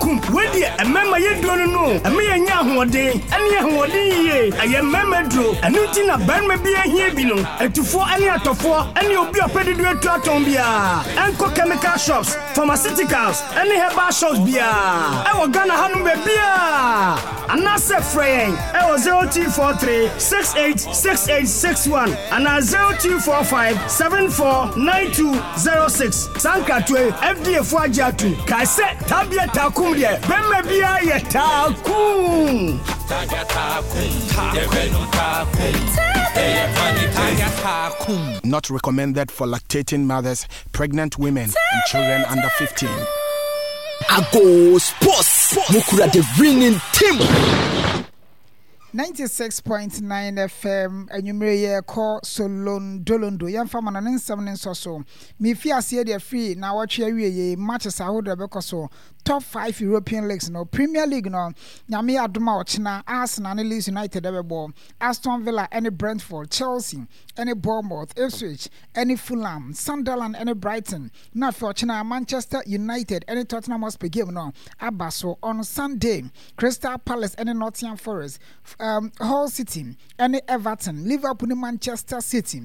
takum wedi emema yeduo no eme yenya ahoden ene ahoden ye aye mema duro enu ti na banma bi ahia bi no atufo ene atofo ene obi opedidu atu aton bia enko chemical shops pharmaceuticals ene herbal shops bia e wo Ghana hanu be bia anase frey e wo 0243 686861 ana 0245 749206 sankatwe FDA fo ajatu kaise tabia takum de bemma bia ye takum Not recommended for lactating mothers, pregnant women, and children under 15. Ago Sports Mukura the winning team 96.9 FM enyumere call Solon Dolondo yamfa manane nsam ne nsoso me fi ase de free na watwe awie matches ahodo bekoso top 5 European leagues no Premier League no nyame adoma ochina Arsenal and Leeds United ebebo Aston Villa and Brentford Chelsea and Bournemouth Ipswich and Fulham Sunderland and Brighton na for ochina Manchester United and Tottenham Hotspur game no abaso on Sunday Crystal Palace and Nottingham Forest Hull City and Everton Liverpool and Manchester City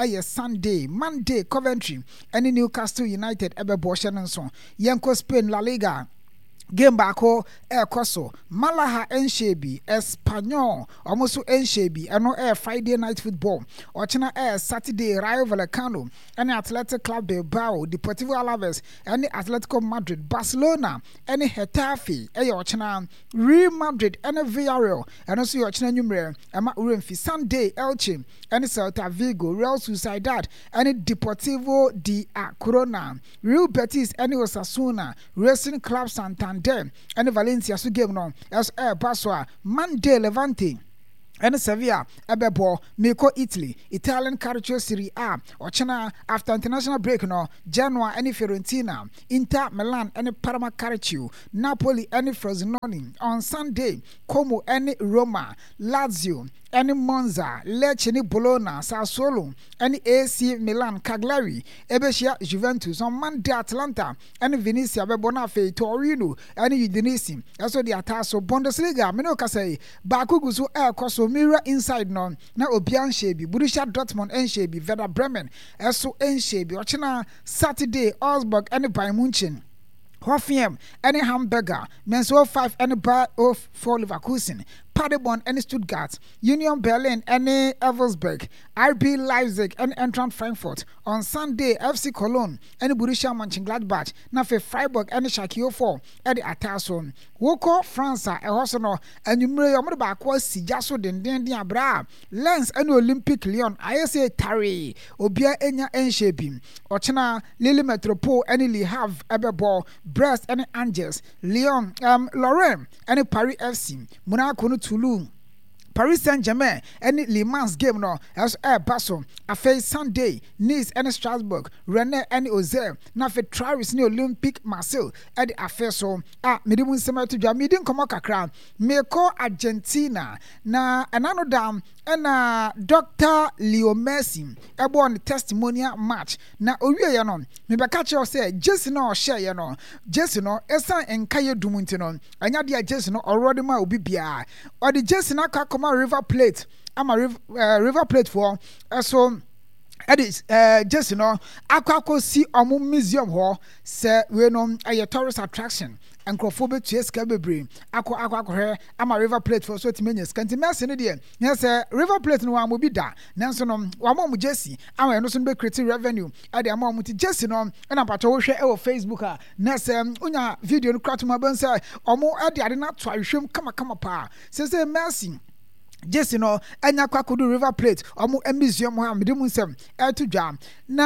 Sunday Monday Coventry and Newcastle United ebebo shenso yenko Spain La Liga game bako koso Malaha Enshebi Espanyol almost Enshebi and Friday night football ochina Saturday Rayo Vallecano and Athletic Club Bilbao Deportivo Alaves and Atletico Madrid Barcelona and Getafe ochina Real Madrid and Villarreal and also ochina numere ama uremfi Sunday Elche and Celta Vigo Real Sociedad and Deportivo de A Corona Real Betis and Osasuna Racing Club Santander and Valencia so game no as Baswa Monday Levante and Sevilla ebebo Miko Italy Italian Calcio Serie A ochina after international break no Genoa and Fiorentina Inter Milan and Parma Calcio Napoli and Frosinone on Sunday Como and Roma Lazio and Monza Lecce and Bologna Sassuolo and AC Milan Cagliari Ebeshia Juventus on Monday Atalanta and Venezia Bebonafe Torino and Udinese also the Ataso Bundesliga Menoka say Bakugusu koso Mira inside non na Obian Shebi Borussia Dortmund and Shebi Werder Bremen eso en Shebi ochina Saturday Augsburg and Bayern Munchen Hoffenheim and Hamburger Mainz 05 and Bayer 04 Leverkusen Paderborn and Stuttgart, Union Berlin and Elversberg, RB Leipzig and Eintracht Frankfurt. On Sunday, FC Cologne and Borussia Mönchengladbach, Nafe Freiburg and Schalke 04 at the Atason. Woko France a hosono and numero yomo ba kwa sijaso den abra. Lens and Olympic Lyon ISA Tari Obia Enya Enshebi. Ochina Lille Metropole and Le Havre Ebebo, Brest and Angers, Lyon Lorraine and Paris FC. Monaco Toulouse Paris Saint-Germain and Le Mans game no as Basel afa Sunday Nice and Strasbourg Rennes and Auxerre na fe Travis ni Olympique Marseille at the affair so medium sema to dwa medium komo kakra meko Argentina na anano dam na Dr. Leo Messi ebo on testimonial match na owie ye no me be catch you say Jesse no share ye no Jesse no esan enkaye dumunti no anya dia Jesse no already ma obi bia or the Jesse na ka River Plate I'm a River Plate for so edit just akwa see omo museum ho say we no a tourist attraction and crofobia to eska bebre akwa I'm a River Plate for so timenya skanti mess ne de yes River Plate no am bi da nanso no wa mo Jesse am no so be create revenue e de am mo Jesse no na pato wo hwe e wo Facebook a na say unya video no kratuma ban say omo e de ade na to ahwem kama pa say mercy Jesse no enya kwakodu River Plate omo museum ha medium nsem to jam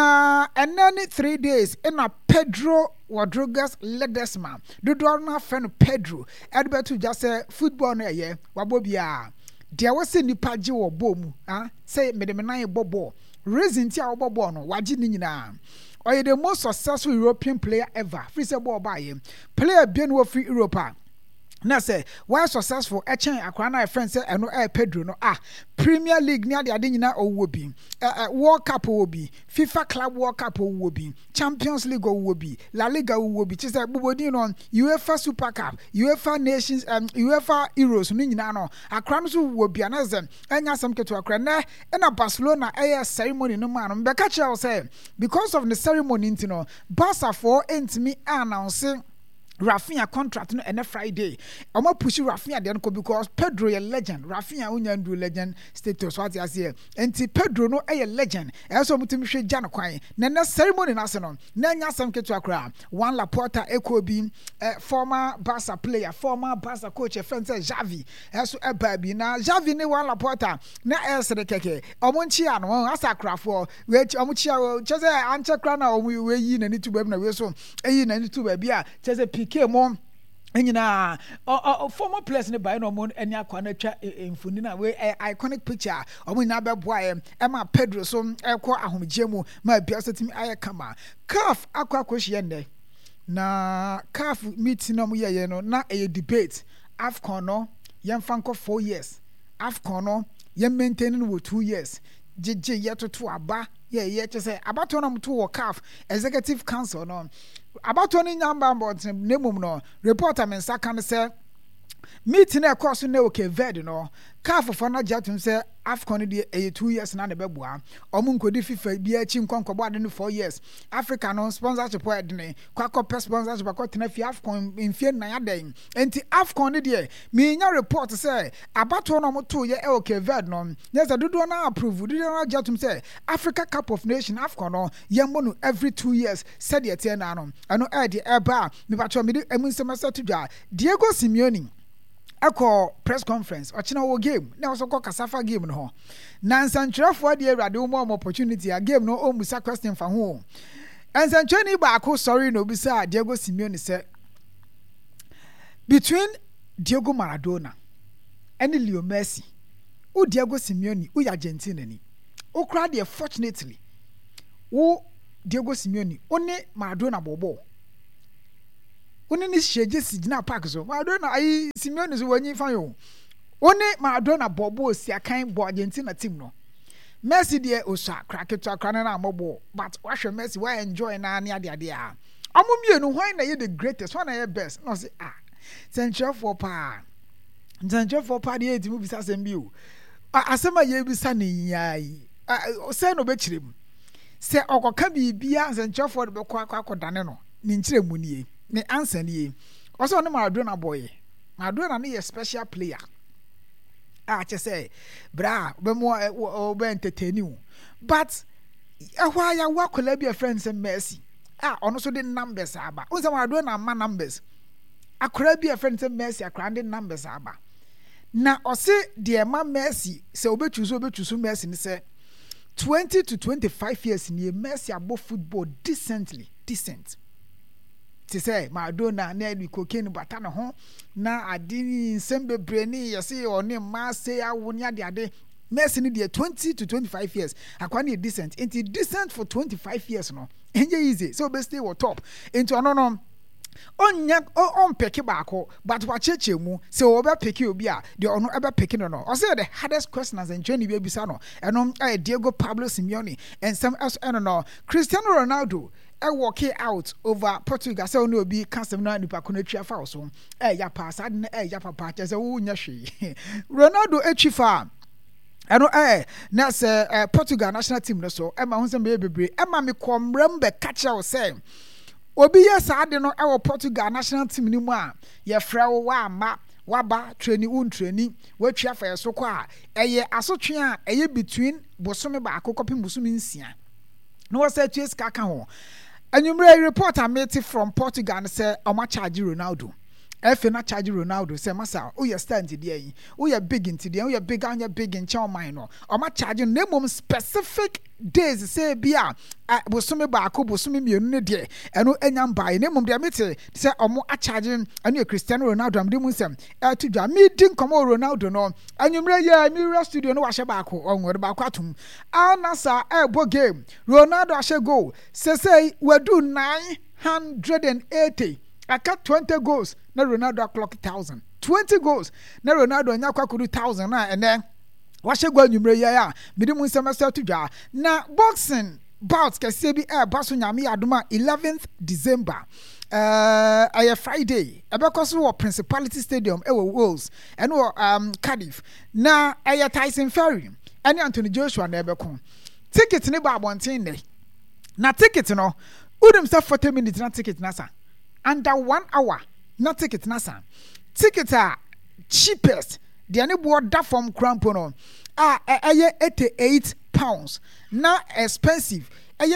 na enani 3 days in a Pedro Rodriguez Ledesma dodo na friend Pedro edbetu just say football na ye wabobia dia wose nipa je wo bomu say medemenan bobo reason ti a bobo no waji ni nyina oye the most successful European player ever free say ball buy player bien wo free Europa na say why successful echen akwa na friend say eno Pedro no Premier League ni ade nyina owo bi World Cup owo bi FIFA Club World Cup owo bi Champions League owo bi La Liga owo bi chi say bubodi no UEFA Super Cup UEFA Nations UEFA Euros no nyina no akwa no so owo bi anazem enya sam keto akwa na Barcelona ceremony no man mbeka che say because of the ceremony ntino Barca for entimi announce Rafinha contract no ene Friday. Omo push Rafinha dey no because Pedro a legend. Rafinha unyandu legend status what you say. Enti Pedro no a legend. Also mutimi hwe gya no kwan. Na ceremony na se no. Na nya sam keto akra. Juan Laporta Ekobi former Barca player, former Barca coach a friend say Xavi. Also Ebabi na Xavi ne Juan Laporta na esere keke. Omo nchia no asa krafo. We omo chia cheze anche kra na omo we yi na ni tuba na we so. Eyi na ni tuba bia cheze came on enyina former players ne buy no mo eni akwa na twa mfuni na we iconic picture omo nyina be boa ma Pedro so ekọ ahomje mu ma bia setimi aye kama CAF akwa hye nde na CAF meeting no mo ye no na debate AFCON no yemfa nko 4 years AFCON no yem maintain no 2 years jeje yetoto aba ye say abato na mto wo CAF executive council no abato ni nyamba mbot nemum no reporter men saka ne say meeting e course na okay verd no CAF for na jatum say AFCON dey 2 years na beboa omu nkodi FIFA bi achi nkonkobo ade no 4 years Africa no sponsorship wa ade kwakọ sponsorship akọ tena fi AFCON mfie na ya den enti AFCON dey me nya report say abato no moto ye okay verd no yes dodo na approve dodo na jatum say Africa Cup of Nations AFCON no yembo no every 2 years said ye tie na no ano e dey eba me bacho me emu semester to dwa Diego Simeone Eko press conference ochina wo game na so ko kasafa game no ho na nsantrefo de awrade mo opportunity a game no o musa question fa ho nsantreni ba ako sorry no bisa Diego Simeone say between Diego Maradona and Leo Messi o Diego Simeone o Argentina ni o kra de fortunately o Diego Simeone oni Maradona bobo oni ni sheje sigina park so Maradona ai Simeone so wanyi fan yo oni Maradona bobo si akan bo Argentina team no Messi de osa kraketo akran na ambo but wahwe Messi why enjoy na ade a amomienu why na ye the greatest why na ye best no say central for pa de etimu bisa sembi o asema ye bisa ni yai say no be chirem say okoka bibia central for be kwa dane no ni nchiremu nie ni answer nie also no Maradona boy Maradona na special player che say bra be mo be entertain you but why ya wa kola be friends Messi ono so the numbers aba unsa Maradona ma numbers akora be friends Messi akora the numbers aba na ose de ma Messi say obechuso Messi ni say 20 to 25 years ni Messi abo football decent to say Maradona na edi cocaine bata na ho na adi nsembe breni yesi oni ma say awoni ade Messi ni dey 20 to 25 years akwa na decent into decent for 25 years no enye easy so be stay top into no onya on peke baako but wa cheche mu se wo be peke obi a de ono ebe peke no o say the hardest question as enjoy ni be bisa no eno Diego Pablo Simeone and some else no Cristiano Ronaldo work out over Portugal say no obi kasem na nipa ko na twa fa so ya pass ad na ya papa che say wo nya hwe Ronaldo echifa na say Portugal national team no so ma hu say be bebre ma me komram be catch out say obi yes ade no Portugal national team ni mu a ye fra wo wa ma waba training watwa fa so kwa eye asotwe a eye between bosome ba akokopim bosome nsia no was say chase kaka ho anumre report a made from Portugal say o charge Ronaldo efe na charge Ronaldo say masa o ye stand there yi o ye big into there o ye big anya big in chaw mine no o ma charge na mom specific days say bia bosome ba akobosome mienu ne de eno anyam bai na mom de mete say o mo a charge anu Cristiano Ronaldo am de mu sem to dwa me din komo Ronaldo no anumre ya mi studio no wa hye ba ko o ngore ba ko atum anasa bo game Ronaldo a hye goal say wadu 980 aka 20 goals na Ronaldo clock 1,000 20 goals na Ronaldo nya kwa kudu 1,000 na ene wahye gwa nwumre ya mede mu semester to dwa na boxing bout kese bi baso nyame adoma 11th December a Friday because we Principality Stadium Wales and Cardiff na Tyson Fury and Anthony Joshua na ebeko ticket ne ba abonten ne na ticket no udem say 40 minutes na ticket na sa under 1 hour na ticket na sa ticket cheapest the ane bo da from crampo no £88 na expensive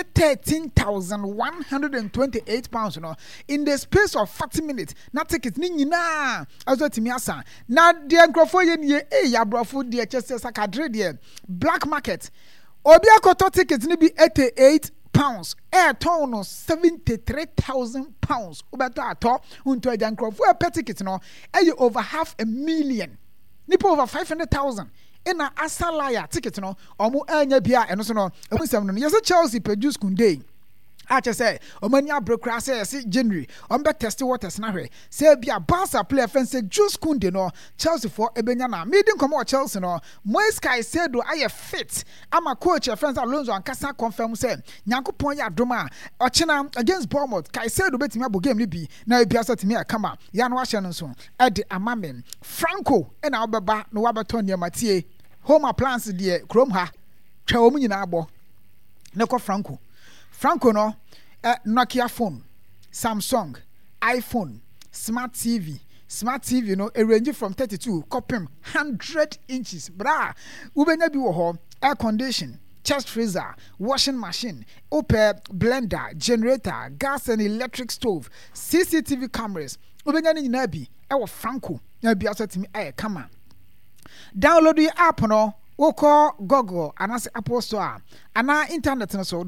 13,128 pounds no in the space of 40 minutes na ticket ni nyina azo timi asa na de nkrofo ye nie ya brofo de chese sakadre de black market obi akoto ticket ni bi £88 ton no 73,000 pounds obeto ato unto de nkrofo per ticket no over 500,000 nipo over 500,000 ina asalaya ticket no omo anya bia eno so no emusem no yes Chelsea produce kunde ache say omani abrekra say January ombe test waters na hwe say bia Barca player fan say juice kunde no Chelsea for ebenya na meeting come Chelsea no Moise Caicedo aye fit ama coach friends Alonso ankasa confirm say Nyankopon ya doma ochina against Bournemouth Caicedo betimi abo game ni bi na ebia so timi akama ya no ahye no so ede amamen Franco ena obeba no wabeto ne matie home appliance de Chrome ha twa omu nyina abo ne ko Franco no Nokia phone, Samsung, iPhone, Smart TV no a range from 32 copim 100 inches. Bra, ubenya bi wo ho air condition, chest freezer, washing machine, blender, generator, gas and electric stove, CCTV cameras. Ubenya ni nyina bi e Franco na bi asatimi kama. Download the app no Woko Google and as Apple Store and our internet so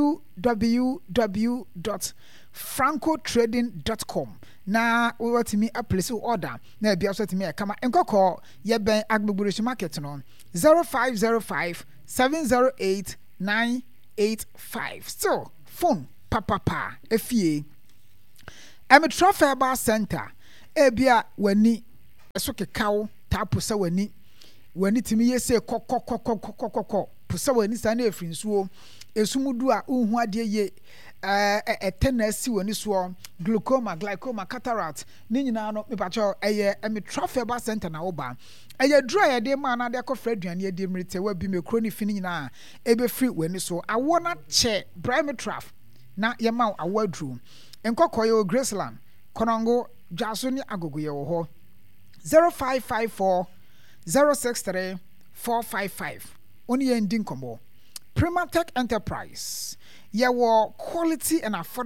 www.francotrading.com na we want me a place order na be also to me come enkoko ye ben Agbogburishi market no 0505 708 985 so phone papa efie Emetra Fiber Center ebia wani eso kekawo tapo sa wani timi yese kokokokokokoko pusa wani sa na efrinsuo esumudu a unhu ade ye etenasi wani so glaucoma cataract ni nyina no mepacho Emetra Fiber Center na oba dry ye de ma na de kofra aduane ye de mrite wa bi mekro ni fini nyina ebe free wani so awona che Emetra na ye ma awadru enkokoye Graceland Konongo Jaso ni agogo ye wo ho 0554 063 455 Only ending combo Primatech Enterprise. Your quality and affordability